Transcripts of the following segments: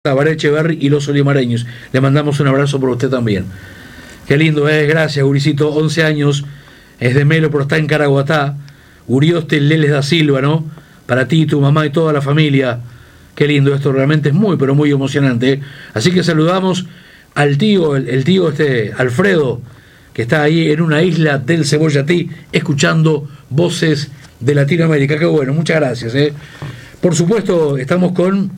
Tabaré Echeverri y los olimareños. Le mandamos un abrazo por usted también. Qué lindo es, gracias, Guricito. 11 años, es de Melo, pero está en Caraguatá. Urioste Leles da Silva, ¿no? Para ti, tu mamá y toda la familia. Qué lindo esto, realmente es muy, pero muy emocionante. Así que saludamos al tío, el tío Alfredo, que está ahí en una isla del Cebollatí, escuchando voces de Latinoamérica. Qué bueno, muchas gracias. Por supuesto, estamos con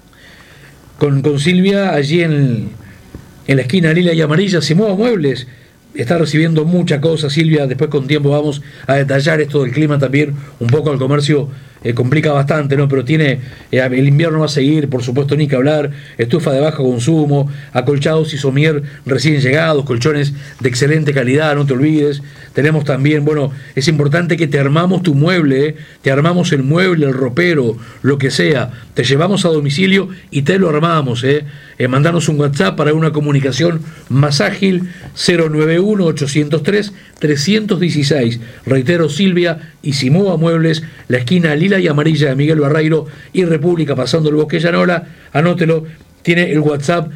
Silvia allí en la esquina lila y amarilla. Simoa Muebles está recibiendo muchas cosas, Silvia. Después con tiempo vamos a detallar esto del clima también. Un poco al comercio complica bastante, ¿no? Pero tiene el invierno va a seguir, por supuesto, ni que hablar. Estufa de bajo consumo, acolchados y somier recién llegados, colchones de excelente calidad, no te olvides. Tenemos también, bueno, es importante que te armamos tu mueble, te armamos el mueble, el ropero, lo que sea. Te llevamos a domicilio y te lo armamos, mandanos un WhatsApp para una comunicación más ágil, 091-803-316. Reitero, Silvia y Simoa Muebles, la esquina lila y amarilla de Miguel Barreiro y República, pasando el Bosque Llanola. Anótelo, tiene el WhatsApp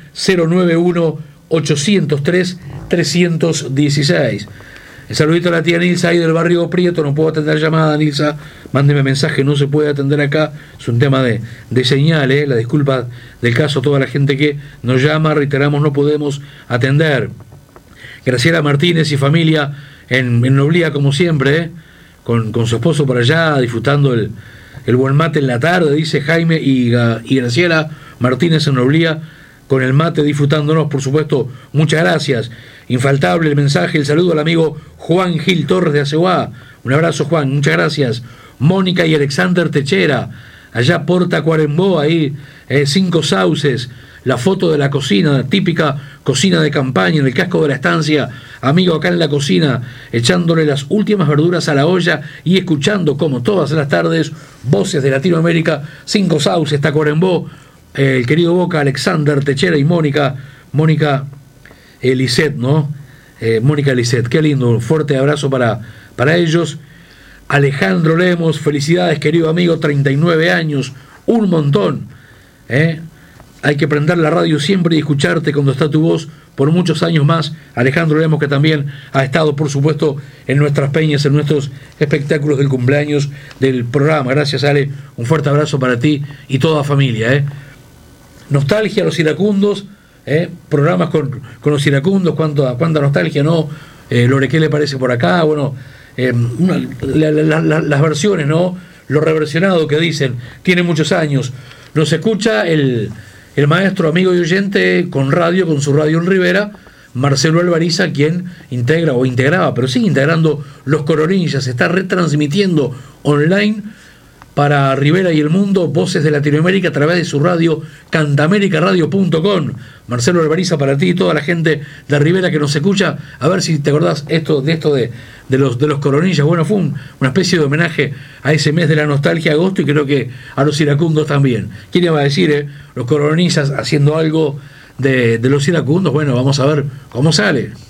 091-803-316. El saludito a la tía Nilsa ahí del barrio Prieto. No puedo atender llamada, Nilsa, mándeme mensaje, no se puede atender acá, es un tema de señal, la disculpa del caso a toda la gente que nos llama, reiteramos, no podemos atender. Graciela Martínez y familia en Noblía, como siempre, con su esposo por allá, disfrutando el buen mate en la tarde, dice Jaime y Graciela Martínez en Noblía, con el mate disfrutándonos, por supuesto, muchas gracias. Infaltable el mensaje, el saludo al amigo Juan Gil Torres de Aceguá. Un abrazo, Juan, muchas gracias. Mónica y Alexander Techera, allá Porta Cuarembó, ahí, 5 Sauces, la foto de la cocina, típica cocina de campaña en el casco de la estancia, amigo acá en la cocina, echándole las últimas verduras a la olla y escuchando, como todas las tardes, voces de Latinoamérica. 5 Sauces, Tacuarembó, el querido Boca, Alexander Techera y Mónica Lisset, ¿no? Mónica Lisset, qué lindo, un fuerte abrazo para ellos. Alejandro Lemos, felicidades, querido amigo, 39 años, un montón. Hay que prender la radio siempre y escucharte cuando está tu voz por muchos años más. Alejandro Lemos, que también ha estado, por supuesto, en nuestras peñas, en nuestros espectáculos del cumpleaños del programa. Gracias, Ale, un fuerte abrazo para ti y toda familia. Nostalgia, los iracundos, programas con los iracundos, cuánta nostalgia, ¿no? Lore, ¿qué le parece por acá? Bueno, las versiones, ¿no? Lo reversionado que dicen, tiene muchos años. Nos escucha el maestro, amigo y oyente con su radio en Rivera, Marcelo Alvariza, quien integraba, pero sigue integrando Los Coronillas, está retransmitiendo online para Rivera y el mundo, voces de Latinoamérica a través de su radio, cantamericaradio.com. Marcelo Alvariza, para ti y toda la gente de Rivera que nos escucha, a ver si te acordás de los Coronillas. Bueno, fue una especie de homenaje a ese mes de la nostalgia, agosto, y creo que a los iracundos también. ¿Quién iba a decir, los Coronillas haciendo algo de los iracundos? Bueno, vamos a ver cómo sale.